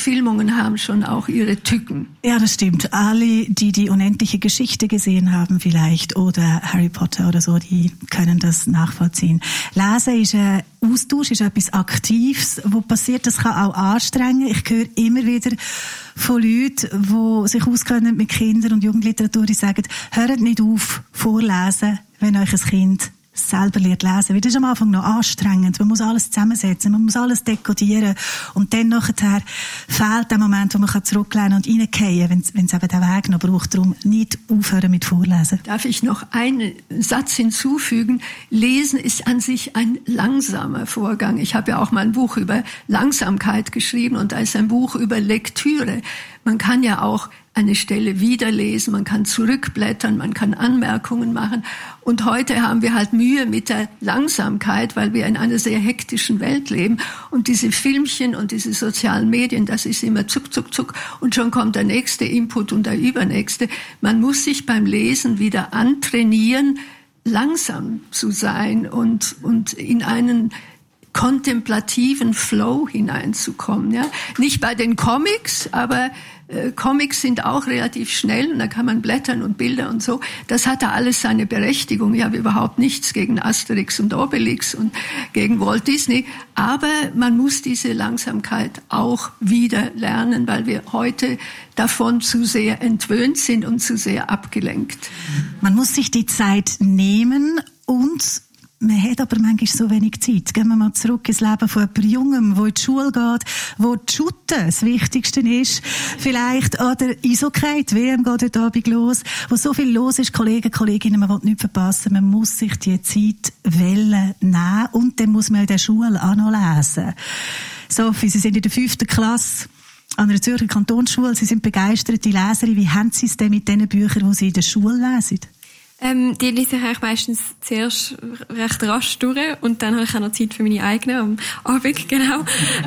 Verfilmungen haben schon auch ihre Tücken. Ja, das stimmt. Alle, die die unendliche Geschichte gesehen haben vielleicht oder Harry Potter oder so, die können das nachvollziehen. Lesen ist ein Austausch, ist etwas Aktives, wo passiert, das kann auch anstrengen. Ich höre immer wieder von Leuten, die sich auskennen mit Kinder- und Jugendliteratur, die sagen, hört nicht auf, vorlesen, wenn euch ein Kind selber lernt lesen. Weil das ist am Anfang noch anstrengend. Man muss alles zusammensetzen, man muss alles dekodieren. Und dann nachher fehlt der Moment, wo man zurücklehnen und reingehen kann, wenn es eben den Weg noch braucht. Darum nicht aufhören mit Vorlesen. Darf ich noch einen Satz hinzufügen? Lesen ist an sich ein langsamer Vorgang. Ich habe ja auch mal ein Buch über Langsamkeit geschrieben und da ist ein Buch über Lektüre. Man kann ja auch eine Stelle wiederlesen, man kann zurückblättern, man kann Anmerkungen machen. Und heute haben wir halt Mühe mit der Langsamkeit, weil wir in einer sehr hektischen Welt leben. Und diese Filmchen und diese sozialen Medien, das ist immer zuck, zuck, zuck. Und schon kommt der nächste Input und der übernächste. Man muss sich beim Lesen wieder antrainieren, langsam zu sein und in einen kontemplativen Flow hineinzukommen. Ja? Nicht bei den Comics, aber Comics sind auch relativ schnell und da kann man blättern und Bilder und so. Das hat da alles seine Berechtigung. Ich habe überhaupt nichts gegen Asterix und Obelix und gegen Walt Disney. Aber man muss diese Langsamkeit auch wieder lernen, weil wir heute davon zu sehr entwöhnt sind und zu sehr abgelenkt. Man muss sich die Zeit nehmen und man hat aber manchmal so wenig Zeit. Gehen wir mal zurück ins Leben von jemandem Jungem, der in die Schule geht, wo die Schutte das Wichtigste ist. Vielleicht oder Eishockey, die WM geht heute Abend los, wo so viel los ist, Kollegen, Kolleginnen, man will nichts verpassen. Man muss sich die Zeit nehmen und dann muss man in der Schule auch noch lesen. Sophie, Sie sind in der 5. Klasse an einer Zürcher Kantonsschule. Sie sind begeisterte Leserin. Wie haben Sie es denn mit den Büchern, die Sie in der Schule lesen? Die lese ich eigentlich meistens zuerst recht rasch durch und dann habe ich auch noch Zeit für meine eigenen am Abend, genau.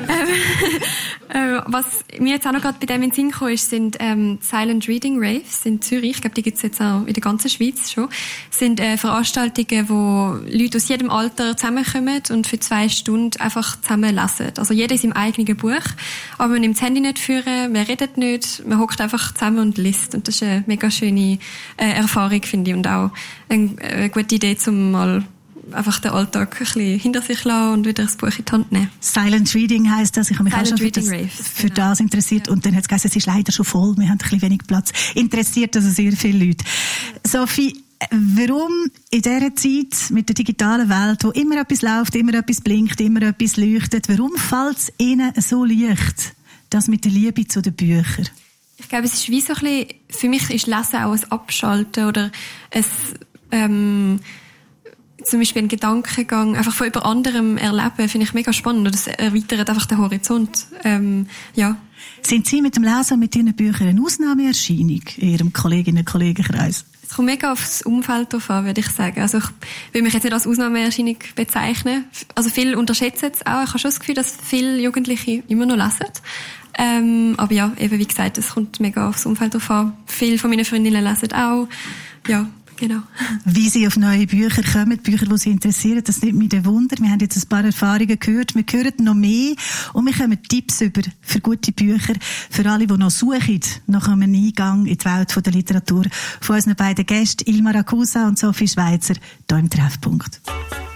Was mir jetzt auch noch gerade bei dem in den Sinn gekommen ist, sind Silent Reading Raves in Zürich. Ich glaube, die gibt es jetzt auch in der ganzen Schweiz schon. Das sind Veranstaltungen, wo Leute aus jedem Alter zusammenkommen und für 2 Stunden einfach zusammen lesen. Also jeder ist im eigenen Buch, aber man nimmt das Handy nicht führen, man redet nicht, man hockt einfach zusammen und liest. Und das ist eine mega schöne Erfahrung, finde ich, und auch eine gute Idee, um mal einfach den Alltag ein bisschen hinter sich zu lassen und wieder das Buch in die Hand nehmen. Silent Reading heisst das. Ich habe mich auch schon für das interessiert. Ja. Und dann hat es geheißen, es ist leider schon voll, wir haben ein bisschen wenig Platz. Interessiert also sehr viele Leute. Sophie, warum in dieser Zeit mit der digitalen Welt, wo immer etwas läuft, immer etwas blinkt, immer etwas leuchtet, warum fällt es Ihnen so leicht, das mit der Liebe zu den Büchern? Ich glaube, es ist wie so ein bisschen, für mich ist Lesen auch ein Abschalten oder ein, zum Beispiel ein Gedankengang, einfach von über anderem erleben, finde ich mega spannend. Das erweitert einfach den Horizont. Ja. Sind Sie mit dem Lesen mit Ihren Büchern eine Ausnahmeerscheinung in Ihrem Kolleginnen- und Kollegenkreis? Es kommt mega aufs Umfeld drauf an, würde ich sagen. Also ich will mich jetzt nicht als Ausnahmeerscheinung bezeichnen. Also viele unterschätzen es auch. Ich habe schon das Gefühl, dass viele Jugendliche immer noch lesen. Aber ja, eben wie gesagt, es kommt mega aufs Umfeld drauf an. Viele von meinen Freundinnen lesen auch. Ja, genau. Wie Sie auf neue Bücher kommen, Bücher, die Sie interessieren, das nimmt mich ein Wunder. Wir haben jetzt ein paar Erfahrungen gehört. Wir hören noch mehr und wir bekommen Tipps für gute Bücher, für alle, die noch suchen nach einem Eingang in die Welt der Literatur. Von unseren beiden Gästen, Ilma Ragusa und Sophie Schweizer, hier im Treffpunkt.